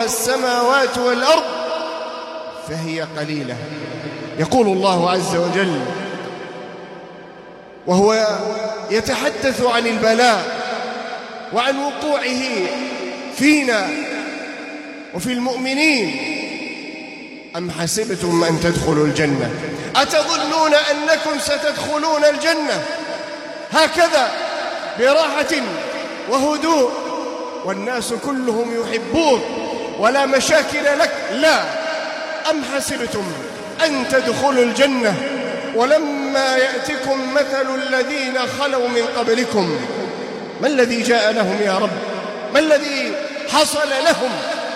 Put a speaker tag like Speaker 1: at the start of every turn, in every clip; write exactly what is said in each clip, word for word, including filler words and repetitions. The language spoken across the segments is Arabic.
Speaker 1: السماوات والأرض فهي قليلة. يقول الله عز وجل وهو يتحدث عن البلاء وعن وقوعه فينا وفي المؤمنين: أم حسبتم أن تدخلوا الجنة أتظنون أنكم ستدخلون الجنة هكذا براحة وهدوء والناس كلهم يحبون ولا مشاكل لك؟ لا. أم حسبتم أن تدخلوا الجنة ولما يأتكم مثل الذين خلوا من قبلكم. ما الذي جاء لهم يا رب؟ ما الذي حصل لهم؟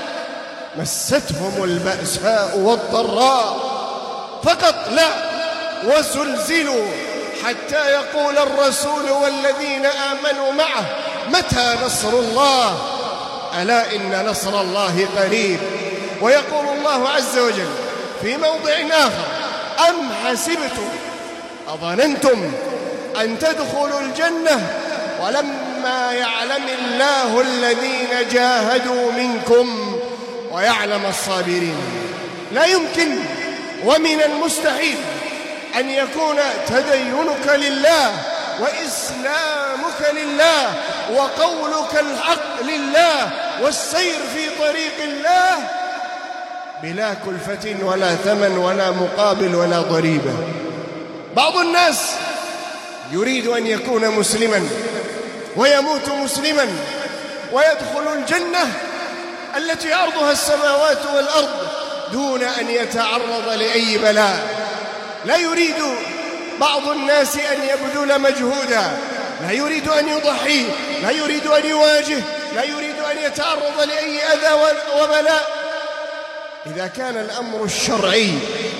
Speaker 1: مستهم البأساء والضراء فقط، لا، وزلزلوا حتى يقول الرسول والذين آمنوا معه متى نصر الله؟ ألا إن نصر الله قريب. ويقول الله عز وجل في موضع آخر: أم حسبتم أظننتم أن تدخلوا الجنة ولما يعلم الله الذين جاهدوا منكم ويعلم الصابرين. لا يمكن ومن المستحيل أن يكون تدينك لله وإسلامك لله وقولك الحق لله والسير في طريق الله بلا كلفة ولا ثمن ولا مقابل ولا ضريبة. بعض الناس يريد أن يكون مسلما ويموت مسلما ويدخل الجنة التي عرضها السماوات والأرض دون أن يتعرض لأي بلاء. لا يريد بعض الناس أن يبذل مجهودا، لا يريد أن يضحي، لا يريد أن يواجه، لا يريد أن يتعرض لأي أذى وبلاء. إذا كان الأمر الشرعي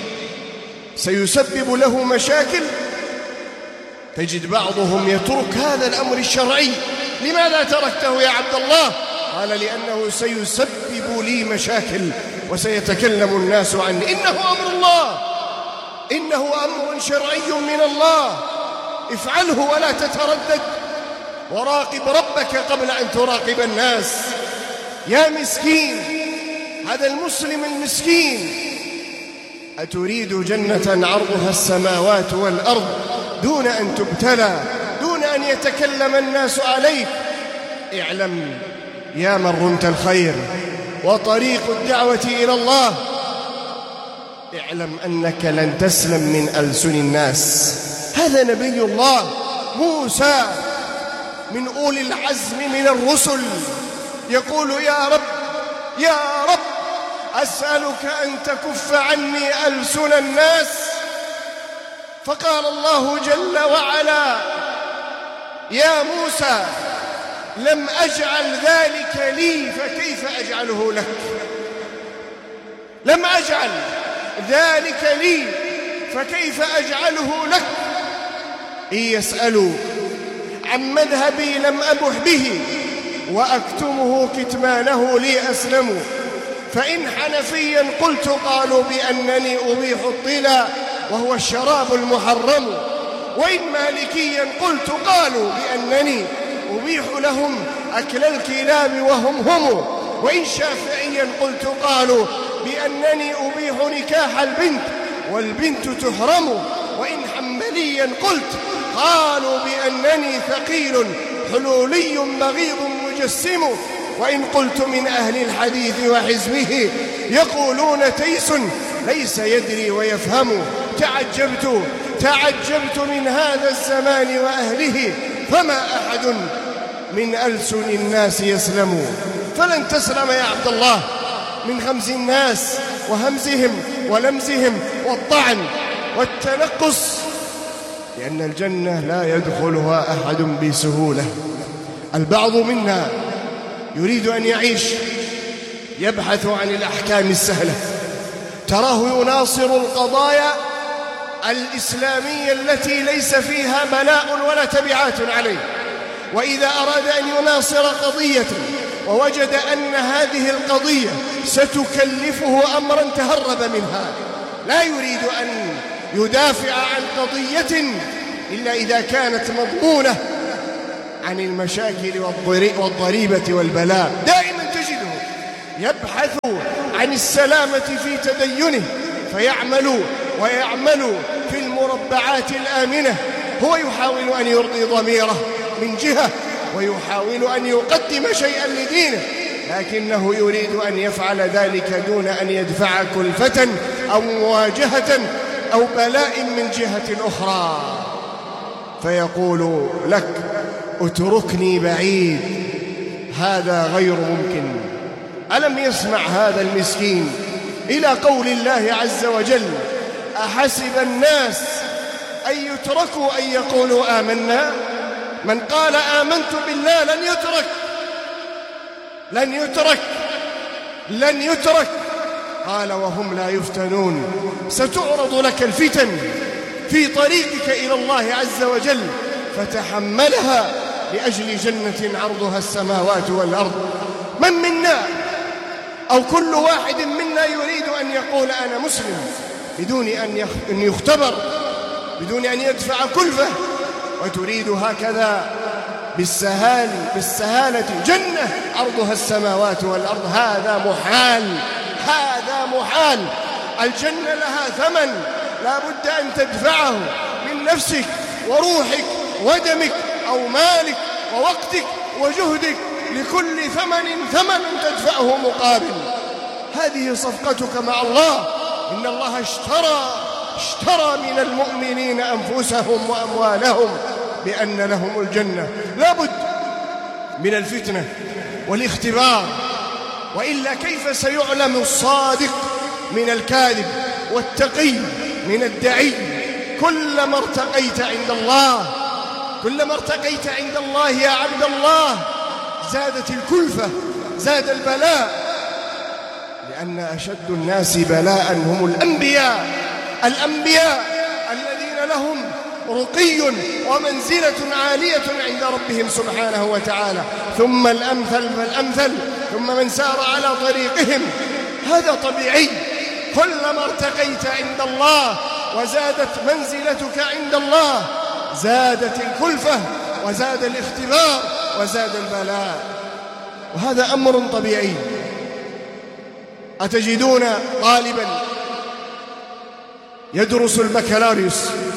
Speaker 1: سيسبب له مشاكل تجد بعضهم يترك هذا الأمر الشرعي. لماذا تركته يا عبد الله؟ قال: لأنه سيسبب لي مشاكل وسيتكلم الناس عني. إنه أمر الله، إنه أمر شرعي من الله، افعله ولا تتردد، وراقب ربك قبل أن تراقب الناس. يا مسكين، هذا المسلم المسكين، أتريد جنة عرضها السماوات والأرض دون أن تبتلى، دون أن يتكلم الناس عليك؟ اعلم يا من رمت الخير وطريق الدعوة إلى الله، اعلم أنك لن تسلم من ألسن الناس. هذا نبي الله موسى من أولي العزم من الرسل يقول: يا رب يا رب أسألك أن تكف عني ألسن الناس. فقال الله جل وعلا: يا موسى لم أجعل ذلك لي فكيف أجعله لك؟ لم أجعل ذلك لي فكيف أجعله لك؟ إن يسألوا عن مذهبي لم أبح به وأكتمه كتمانه لي أسلم. فإن حنفيا قلت قالوا بأنني أبيح الطلا وهو الشراب المحرم، وإن مالكيا قلت قالوا بأنني أبيح لهم أكل الكلاب وهم هم، وإن شافعيا قلت قالوا بأنني أبيح نكاح البنت والبنت تحرم، وإن حنبليا قلت قالوا بأنني ثقيل حلولي بغيض مجسم، وإن قلت من أهل الحديث وحزبه يقولون تيس ليس يدري ويفهم. تعجبت تعجبت من هذا الزمان وأهله، فما أحد من ألسن الناس يسلم. فلن تسلم يا عبد الله من همز الناس وهمزهم ولمزهم والطعن والتنقص، لأن الجنة لا يدخلها أحد بسهولة. البعض منا يريد أن يعيش يبحث عن الأحكام السهلة، تراه يناصر القضايا الإسلامية التي ليس فيها بلاء ولا تبعات عليه، وإذا أراد أن يناصر قضية ووجد أن هذه القضية ستكلفه أمرا تهرب منها. لا يريد أن يدافع عن قضية إلا إذا كانت مضمونة عن المشاكل والضريبة والبلاء. دائما تجده يبحث عن السلامة في تدينه فيعمل ويعمل في المربعات الآمنة. هو يحاول أن يرضي ضميره من جهة ويحاول أن يقدم شيئا لدينه، لكنه يريد أن يفعل ذلك دون أن يدفع كلفة أو مواجهة أو بلاء من جهة أخرى، فيقول لك اتركني بعيد، هذا غير ممكن. ألم يسمع هذا المسكين إلى قول الله عز وجل: أحسب الناس أن يتركوا أن يقولوا آمنا؟ من قال آمنت بالله لن يترك، لن يترك، لن يترك. قال: وهم لا يفتنون. ستعرض لك الفتن في طريقك إلى الله عز وجل فتحملها لأجل جنة عرضها السماوات والأرض. من منا أو كل واحد منا يريد أن يقول أنا مسلم بدون أن يختبر، بدون أن يدفع كلفة، وتريد هكذا بالسهال بالسهالة جنة عرضها السماوات والأرض؟ هذا محال، هذا محال. الجنة لها ثمن لا بد أن تدفعه من نفسك وروحك ودمك أو مالك ووقتك وجهدك، لكل ثمن ثمن تدفعه مقابل. هذه صفقتك مع الله. إن الله اشترى اشترى من المؤمنين أنفسهم وأموالهم بأن لهم الجنة. لا بد من الفتنة والاختبار، وإلا كيف سيعلم الصادق من الكاذب والتقي من الدعي؟ كلما ارتقيت عند الله كلما ارتقيت عند الله يا عبد الله زادت الكلفة، زاد البلاء، لأن أشد الناس بلاء هم الأنبياء الأنبياء الذين لهم رقي ومنزلة عالية عند ربهم سبحانه وتعالى، ثم الأمثل فالأمثل، ثم من سار على طريقهم. هذا طبيعي. كلما ارتقيت عند الله وزادت منزلتك عند الله زادت الكلفة وزاد الاختبار وزاد البلاء، وهذا أمر طبيعي. أتجدون طالبا يدرس البكالوريوس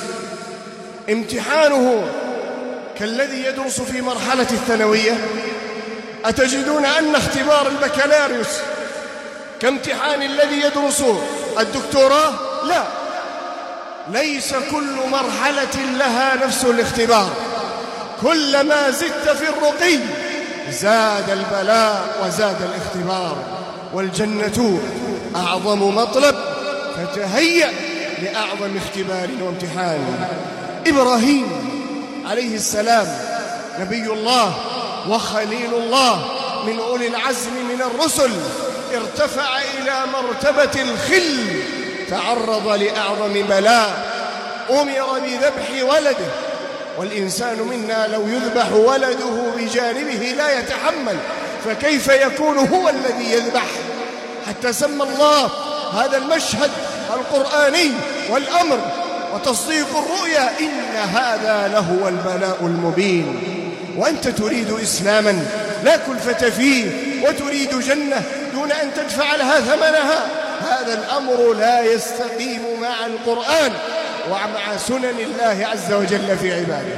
Speaker 1: امتحانه كالذي يدرس في مرحلة الثانوية؟ أتجدون أن اختبار البكالوريوس كامتحان الذي يدرس الدكتوراه؟ لا، ليس كل مرحلة لها نفس الاختبار. كلما زدت في الرقي زاد البلاء وزاد الاختبار. والجنة أعظم مطلب، فتهيأ لأعظم اختبار وامتحان. إبراهيم عليه السلام نبي الله وخليل الله من أولي العزم من الرسل، ارتفع إلى مرتبة الخل، تعرض لأعظم بلاء، أمر بذبح ولده، والإنسان منا لو يذبح ولده بجانبه لا يتحمل، فكيف يكون هو الذي يذبح؟ حتى سمى الله هذا المشهد القرآني والأمر وتصديق الرؤيا إن هذا لهو البلاء المبين. وأنت تريد إسلاما لا كلفة فيه، وتريد جنة دون أن تدفع لها ثمنها. هذا الأمر لا يستقيم مع القرآن ومع سنن الله عز وجل في عباده.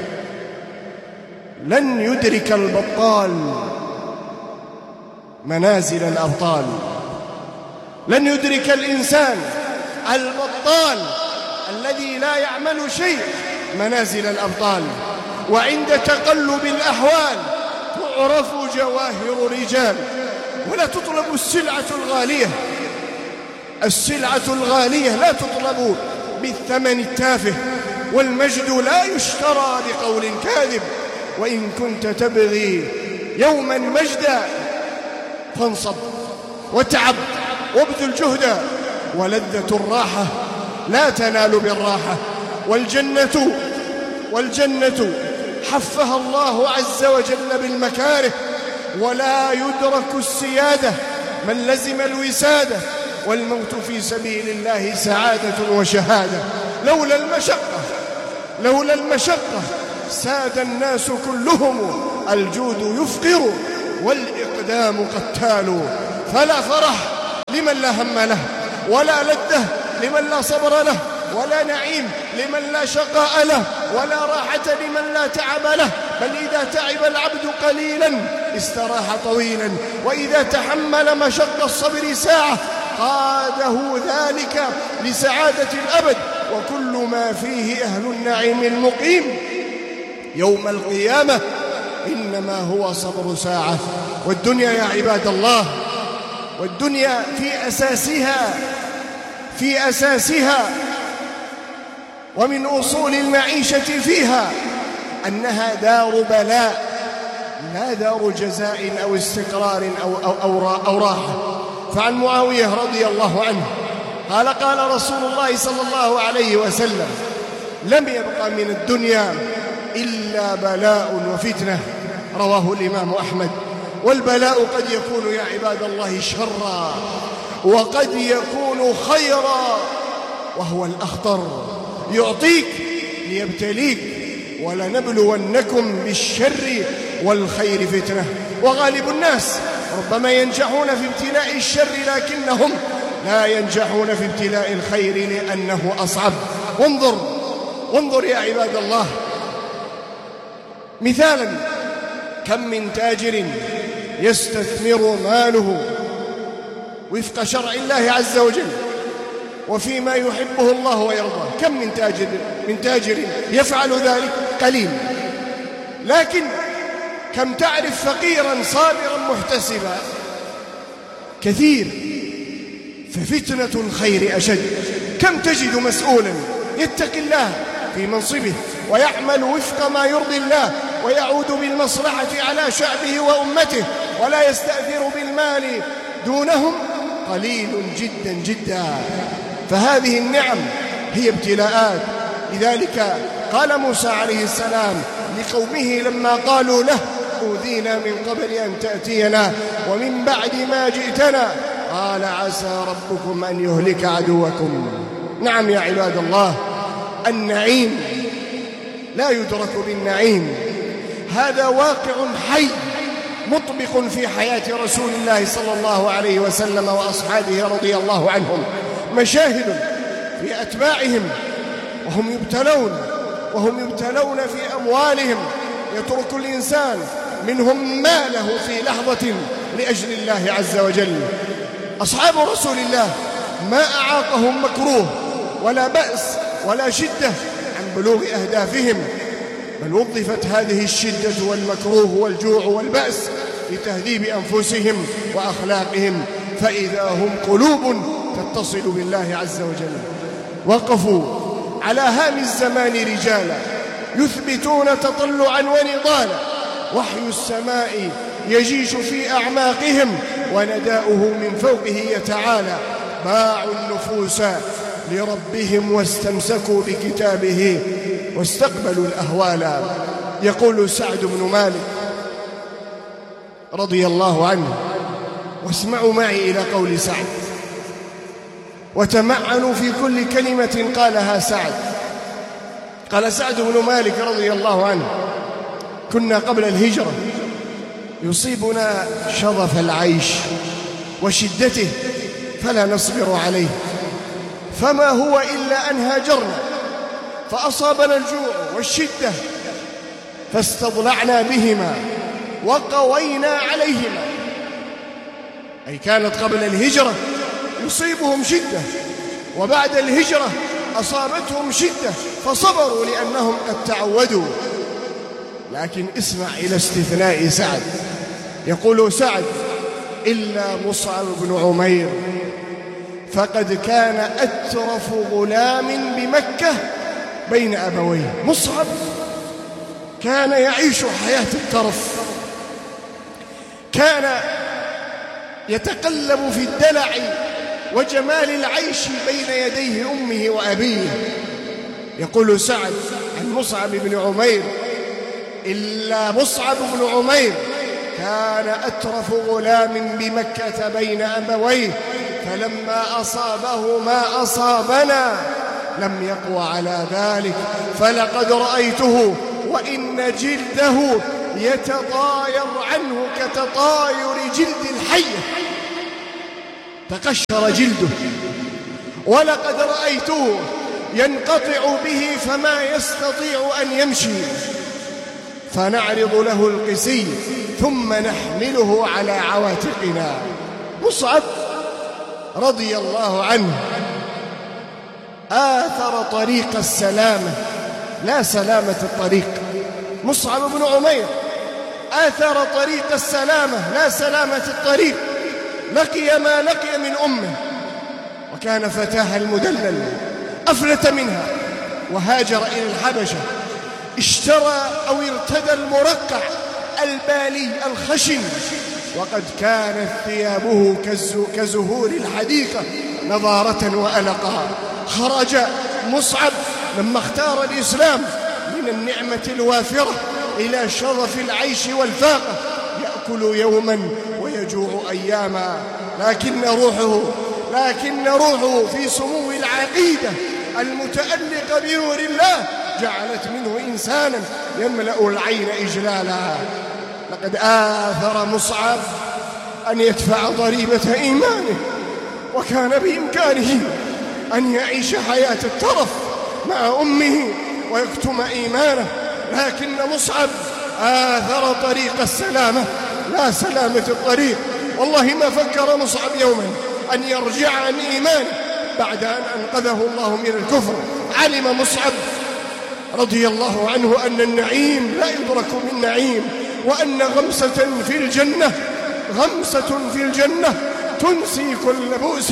Speaker 1: لن يدرك البطال منازل الأبطال، لن يدرك الإنسان البطال الذي لا يعمل شيء منازل الأبطال. وعند تقلب الأحوال تعرف جواهر الرجال، ولا تطلب السلعة الغالية. السلعة الغالية لا تطلب بالثمن التافه، والمجد لا يشترى بقول كاذب. وإن كنت تبغي يوما مجدا فانصب وتعب وابذل جهدا، ولذة الراحة لا تنال بالراحة. والجنة والجنة حفها الله عز وجل بالمكاره، ولا يدرك السيادة من لزم الوسادة. والموت في سبيل الله سعادة وشهادة. لولا المشقة لولا المشقة ساد الناس كلهم. الجود يفقر والإقدام قتال، فلا فرح لمن لا هم له، ولا لذة لمن لا صبر له، ولا نعيم لمن لا شقاء له، ولا راحة لمن لا تعب له. بل إذا تعب العبد قليلا استراح طويلا، وإذا تحمل مشق الصبر ساعة قاده ذلك لسعادة الأبد. وكل ما فيه أهل النعيم المقيم يوم القيامة إنما هو صبر ساعة. والدنيا يا عباد الله، والدنيا في أساسها في أساسها ومن أصول المعيشة فيها أنها دار بلاء لا دار جزاء أو استقرار أو, أو, أو, أو راحة. فعن معاوية رضي الله عنه قال قال رسول الله صلى الله عليه وسلم: لم يبق من الدنيا إلا بلاء وفتنة. رواه الإمام أحمد. والبلاء قد يكون يا عباد الله شرا، وقد يكون خيرا، وهو الأخطر، يعطيك ليبتليك. ولنبلونكم بالشر والخير فتنة. وغالب الناس ربما ينجحون في ابتلاء الشر لكنهم لا ينجحون في ابتلاء الخير لأنه أصعب. وانظر وانظر يا عباد الله مثالا: كم من تاجر يستثمر ماله وفق شرع الله عز وجل وفيما يحبه الله ويرضاه. كم من تاجر من تاجر يفعل ذلك؟ قليل. لكن كم تعرف فقيرا صابرا محتسبا؟ كثير. ففتنة الخير أشد. كم تجد مسؤولا يتقي الله في منصبه ويعمل وفق ما يرضي الله ويعود بالمصلحة على شعبه وأمته ولا يستأثر بالمال دونهم؟ قليل جدا جدا. فهذه النعم هي ابتلاءات. لذلك قال موسى عليه السلام لقومه لما قالوا له: أوذينا من قبل أن تأتينا ومن بعد ما جئتنا، قال: عسى ربكم أن يهلك عدوكم. نعم يا عباد الله، النعيم لا يدرك بالنعيم. هذا واقع حي مطبق في حياة رسول الله صلى الله عليه وسلم وأصحابه رضي الله عنهم. مشاهد في أتباعهم وهم يبتلون وهم يبتلون في أموالهم. يترك الإنسان منهم ماله في لحظة لأجل الله عز وجل. أصحاب رسول الله ما أعاقهم مكروه ولا بأس ولا شدة عن بلوغ أهدافهم، بل وظفت هذه الشدة والمكروه والجوع والبأس لتهذيب أنفسهم وأخلاقهم، فإذا هم قلوب تتصل بالله عز وجل. وقفوا على هام الزمان رجالا يثبتون تطلعا ونضالا، وحي السماء يجيش في أعماقهم ونداؤه من فوقه يتعالى. باعوا النفوس لربهم واستمسكوا بكتابه واستقبلوا الأهوال. يقول سعد بن مالك رضي الله عنه، واسمعوا معي إلى قول سعد وتمعنوا في كل كلمة قالها سعد. قال سعد بن مالك رضي الله عنه: كنا قبل الهجرة يصيبنا شظف العيش وشدته فلا نصبر عليه، فما هو إلا أن هاجرنا فأصابنا الجوع والشدة فاستضلعنا بهما وقوينا عليهما. أي كانت قبل الهجرة يصيبهم شدة، وبعد الهجرة أصابتهم شدة فصبروا لأنهم قد تعودوا. لكن اسمع إلى استثناء سعد. يقول سعد: إلا مصعب بن عمير فقد كان أترف غلام بمكة بين أبويه. مصعب كان يعيش حياة الترف، كان يتقلب في الدلع وجمال العيش بين يديه أمه وأبيه. يقول سعد عن مصعب بن عمير: إلا مصعب بن عمير كان أترف غلام بمكة بين أبويه، فلما أصابه ما أصابنا لم يقوى على ذلك، فلقد رأيته وإن جلده يتطاير عنه كتطاير جلد الحية. تقشر جلده، ولقد رأيته ينقطع به فما يستطيع أن يمشي، فنعرض له القسي ثم نحمله على عواتقنا. مصعب رضي الله عنه آثر طريق السلامة لا سلامة الطريق. مصعب بن عمير آثر طريق السلامة لا سلامة الطريق، لقي ما لقي من أمه، وكان فتاها المدلل، أفلت منها وهاجر إلى الحبشة، اشترى أو ارتدى المرقع البالي الخشن، وقد كانت ثيابه كزهور الحديقة نضارة وألقا. خرج مصعب لما اختار الإسلام من النعمة الوافرة إلى شرف العيش والفاقة، يأكل يوما ويجوع أياما، لكن روحه لكن روحه في سمو العقيدة المتألقة بنور الله جعلت منه إنسانا يملأ العين إجلالا. لقد آثر مصعب أن يدفع ضريبة إيمانه، وكان بإمكانه أن يعيش حياة الترف مع أمه ويكتم إيمانه، لكن مصعب آثر طريق السلامة لا سلامة الطريق. والله ما فكر مصعب يوما أن يرجع عن إيمانه بعد أن أنقذه الله من الكفر. علم مصعب رضي الله عنه أن النعيم لا يدرك من نعيم، وأن غمسة في الجنة غمسة في الجنة تنسي كل بؤس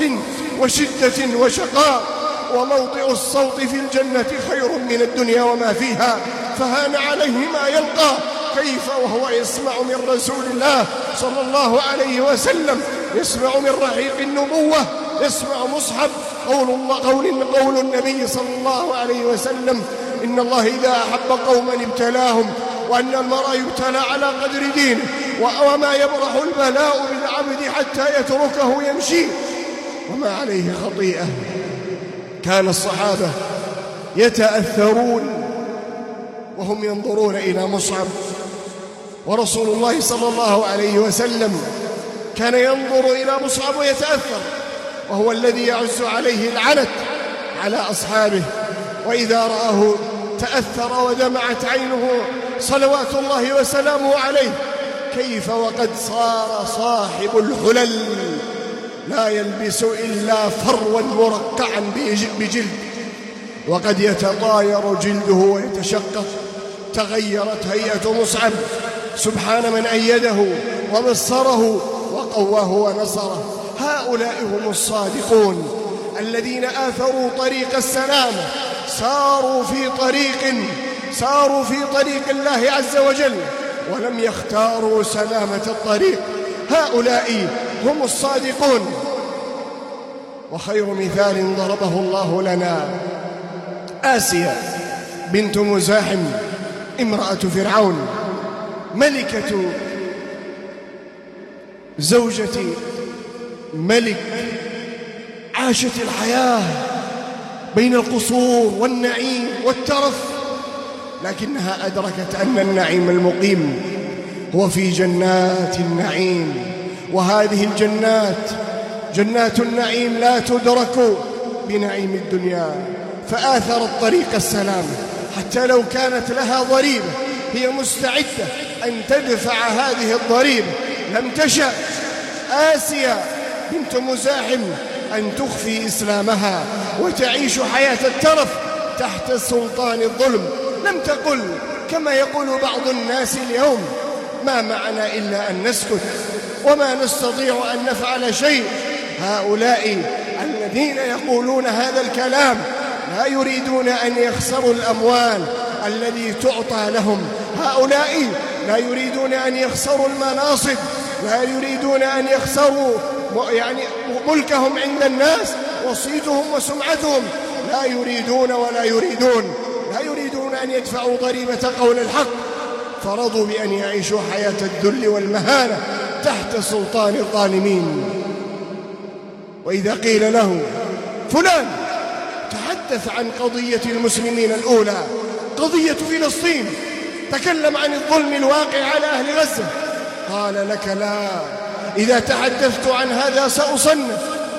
Speaker 1: وشدة وشقاء، وموضع الصوت في الجنة خير من الدنيا وما فيها، فهان عليه ما يلقى، كيف وهو يسمع من رسول الله صلى الله عليه وسلم، يسمع من رحيق النبوة، يسمع مصعب قول الله قول قول النبي صلى الله عليه وسلم: إن الله إذا أحب قوما ابتلاهم، وأن المرء يبتلى على قدر دينه، وما يبرح البلاء بالعبد حتى يتركه يمشي وما عليه خطيئة. كان الصحابة يتأثرون وهم ينظرون إلى مصعب، ورسول الله صلى الله عليه وسلم كان ينظر إلى مصعب ويتأثر، وهو الذي يعز عليه العنت على أصحابه، وإذا رآه تأثر ودمعت عينه صلوات الله وسلامه عليه. كيف وقد صار صاحب الحلل لا يلبس إلا فروا مرقعا بجلد، وقد يتطاير جلده ويتشقق. تغيرت هيئة مصعب، سبحان من أيده وبصره وقواه ونصره. هؤلاء هم الصادقون الذين آثروا طريق السلامة، ساروا في طريق ساروا في طريق الله عز وجل، ولم يختاروا سلامة الطريق. هؤلاء هم الصادقون. وخير مثال ضربه الله لنا آسيا بنت مزاحم، امرأة فرعون، ملكة زوجة ملك، عاشت الحياة بين القصور والنعيم والترف، لكنها أدركت أن النعيم المقيم هو في جنات النعيم، وهذه الجنات جنات النعيم لا تدرك بنعيم الدنيا، فآثرت طريق السلام حتى لو كانت لها ضريبة هي مستعدة أن تدفع هذه الضريبة. لم تشأ آسيا بنت مزاحم أن تخفي إسلامها وتعيش حياة الترف تحت سلطان الظلم. لم تقل كما يقول بعض الناس اليوم: ما معنا إلا أن نسكت وما نستطيع أن نفعل شيء. هؤلاء الذين يقولون هذا الكلام لا يريدون أن يخسروا الأموال التي تعطى لهم، هؤلاء لا يريدون أن يخسروا المناصب، لا يريدون أن يخسروا يعني ملكهم عند الناس وصيتهم وسمعتهم، لا يريدون ولا يريدون لا يريدون أن يدفعوا ضريبة قول الحق، فرضوا بأن يعيشوا حياة الذل والمهانة تحت سلطان الظالمين. وإذا قيل له: فلان تحدث عن قضية المسلمين الأولى، قضية فلسطين، تكلم عن الظلم الواقع على أهل غزة، قال لك: لا، إذا تحدثت عن هذا سأصنف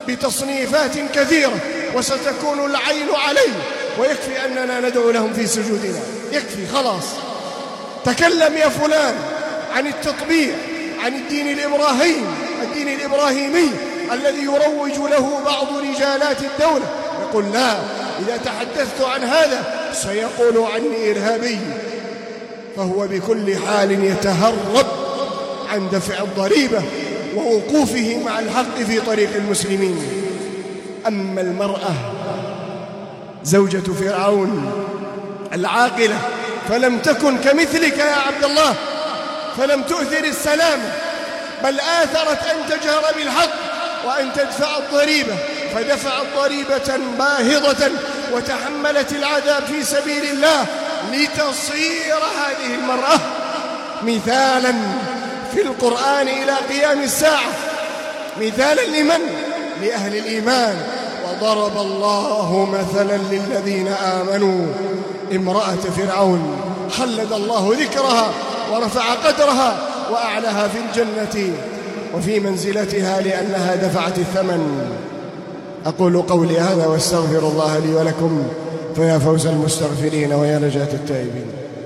Speaker 1: بتصنيفات كثيرة وستكون العين عليه، ويكفي أننا ندعو لهم في سجودنا. يكفي خلاص. تكلم يا فلان عن التطبيع، عن الدين الإبراهيمي الدين الإبراهيمي الذي يروج له بعض رجالات الدولة. يقول لا، إذا تحدثت عن هذا سيقول عني إرهابي، فهو بكل حال يتهرب عن دفع الضريبة ووقوفه مع الحق في طريق المسلمين. أما المرأة زوجة فرعون العاقلة فلم تكن كمثلك يا عبد الله، فلم تؤثر السلام، بل آثرت أن تجهر بالحق وأن تدفع الضريبة، فدفعت ضريبة باهظة وتحملت العذاب في سبيل الله لتصير هذه المرأة مثالا في القرآن إلى قيام الساعة، مثالا لمن؟ لأهل الإيمان. وضرب الله مثلا للذين آمنوا امرأة فرعون، خلد الله ذكرها ورفع قدرها وأعلها في الجنة وفي منزلتها لأنها دفعت الثمن. أقول قولي هذا واستغفر الله لي ولكم، فيا فوز المستغفرين ويا نجاة التائبين.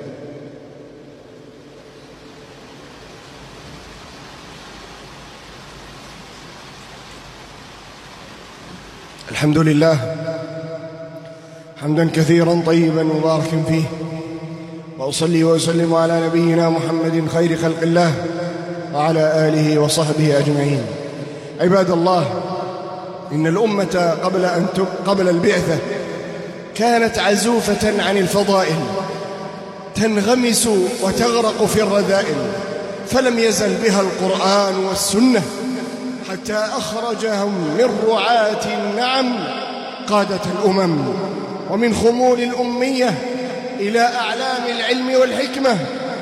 Speaker 1: الحمد لله حمدا كثيرا طيبا مباركا فيه، وأصلي وأسلم على نبينا محمد خير خلق الله وعلى آله وصحبه أجمعين. عباد الله، إن الأمة قبل أن قبل البعثة كانت عزوفة عن الفضائل، تنغمس وتغرق في الرذائل، فلم يزل بها القرآن والسنة حتى أخرجهم من رعاة النعم قادة الأمم، ومن خمول الأمية إلى أعلام العلم والحكمة.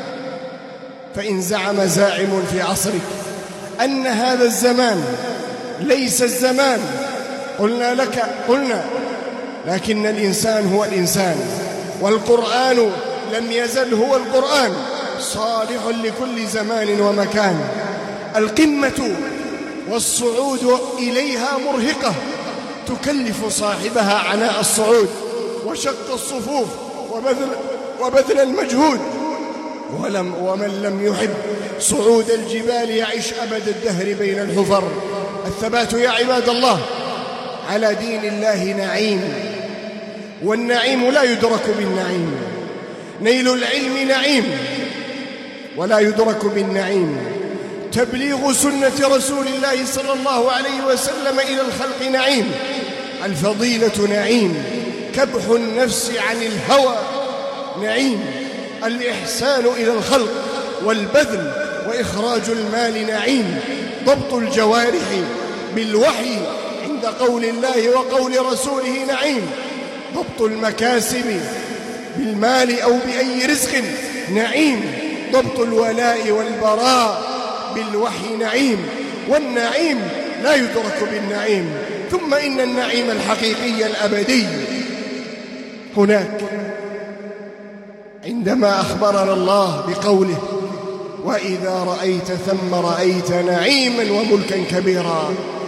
Speaker 1: فإن زعم زاعم في عصرك أن هذا الزمان ليس الزمان، قلنا لك قلنا لكن الإنسان هو الإنسان، والقرآن لم يزل هو القرآن، صالح لكل زمان ومكان. القمة والصعود إليها مرهقة، تكلف صاحبها عناء الصعود وشق الصفوف وبذل, وبذل المجهود، ولم ومن لم يحب صعود الجبال يعيش أبد الدهر بين الحفر. الثبات يا عباد الله على دين الله نعيم، والنعيم لا يدرك بالنعيم. نيل العلم نعيم ولا يدرك بالنعيم. تبليغ سنة رسول الله صلى الله عليه وسلم إلى الخلق نعيم. الفضيلة نعيم. كبح النفس عن الهوى نعيم. الإحسان إلى الخلق والبذل وإخراج المال نعيم. ضبط الجوارح بالوحي عند قول الله وقول رسوله نعيم. ضبط المكاسب بالمال أو بأي رزق نعيم. ضبط الولاء والبراء بالوحي نعيم. والنعيم لا يدرك بالنعيم. ثم إن النعيم الحقيقي الأبدي هناك، عندما أخبرنا الله بقوله: وإذا رأيت ثم رأيت نعيما وملكا كبيرا.